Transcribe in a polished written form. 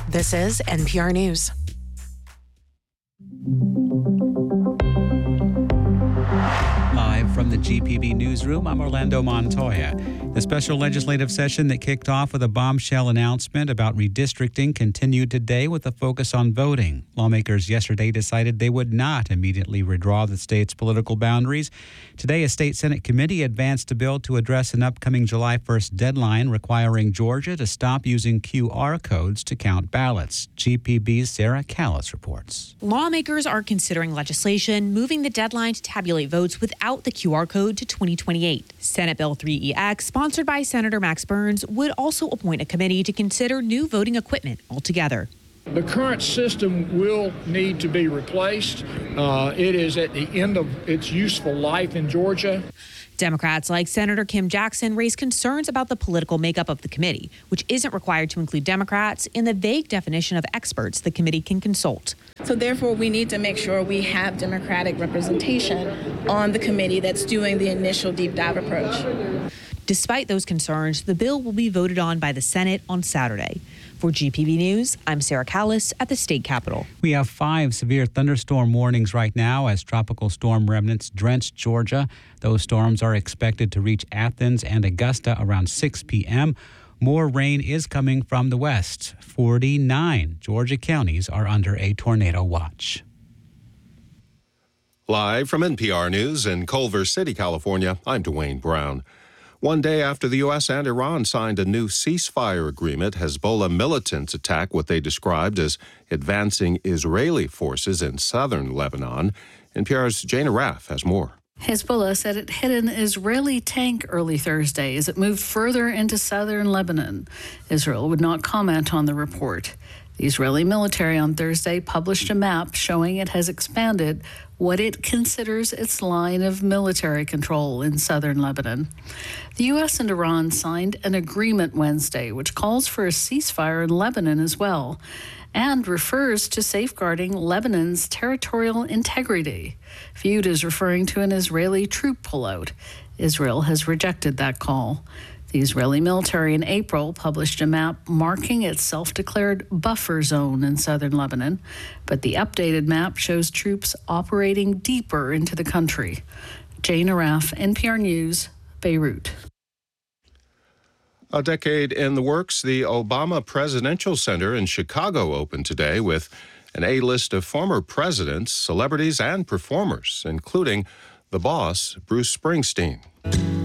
This is NPR News. Live from the GPB newsroom, I'm Orlando Montoya. The special legislative session that kicked off with a bombshell announcement about redistricting continued today with a focus on voting. Lawmakers yesterday decided they would not immediately redraw the state's political boundaries. Today, a state Senate committee advanced a bill to address an upcoming July 1st deadline requiring Georgia to stop using QR codes to count ballots. GPB's Sarah Callis reports. Lawmakers are considering legislation moving the deadline to tabulate votes without the QR code to 2028. Senate Bill 3EX, sponsored by Senator Max Burns, would also appoint a committee to consider new voting equipment altogether. The current system will need to be replaced. It is at the end of its useful life in Georgia. Democrats like Senator Kim Jackson raised concerns about the political makeup of the committee, which isn't required to include Democrats in the vague definition of experts the committee can consult. So therefore, we need to make sure we have Democratic representation on the committee that's doing the initial deep dive approach. Despite those concerns, the bill will be voted on by the Senate on Saturday. For GPB News, I'm Sarah Callis at the state capitol. We have 5 severe thunderstorm warnings right now as tropical storm remnants drench Georgia. Those storms are expected to reach Athens and Augusta around 6 p.m. More rain is coming from the west. 49 Georgia counties are under a tornado watch. Live from NPR News in Culver City, California, I'm Dwayne Brown. One day after the U.S. and Iran signed a new ceasefire agreement, Hezbollah militants attacked what they described as advancing Israeli forces in southern Lebanon. NPR's Jana Raff has more. Hezbollah said it hit an Israeli tank early Thursday as it moved further into southern Lebanon. Israel would not comment on the report. The Israeli military on Thursday published a map showing it has expanded what it considers its line of military control in southern Lebanon. The U.S. and Iran signed an agreement Wednesday, which calls for a ceasefire in Lebanon as well, and refers to safeguarding Lebanon's territorial integrity, viewed as referring to an Israeli troop pullout. Israel has rejected that call. The Israeli military in April published a map marking its self-declared buffer zone in southern Lebanon, but the updated map shows troops operating deeper into the country. Jana Raff, NPR News, Beirut. A decade in the works, the Obama Presidential Center in Chicago opened today with an A-list of former presidents, celebrities, and performers, including the boss, Bruce Springsteen.